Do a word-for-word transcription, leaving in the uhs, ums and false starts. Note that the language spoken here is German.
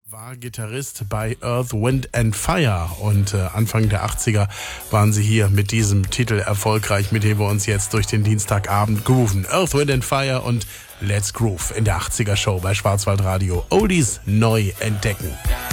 War Gitarrist bei Earth, Wind and Fire und äh, Anfang der achtziger waren sie hier mit diesem Titel erfolgreich, mit dem wir uns jetzt durch den Dienstagabend grooven. Earth, Wind and Fire und Let's Groove in der achtziger Show bei Schwarzwaldradio. Oldies neu entdecken.